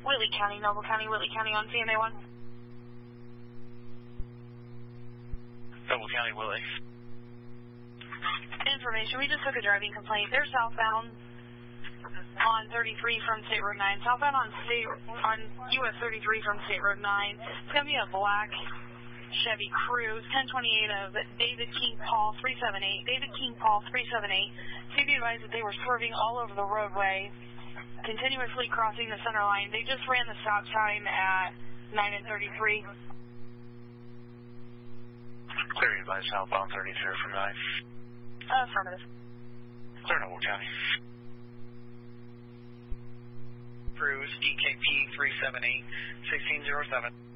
Whitley County, Noble County, Whitley County on CMA 1. Noble County, Whitley. Information, we just took a driving complaint. They're southbound on 33 from State Road 9. Southbound on US 33 from State Road 9. It's going to be a black Chevy Cruze, 1028 of David King Paul 378. David King Paul 378. To be advised that they were swerving all over the roadway, continuously crossing the center line. They just ran the stop sign at 9 and 33. Clear advice southbound 33 from 9. Affirmative. Clear Noble County. Cruise, DKP 378, 1607.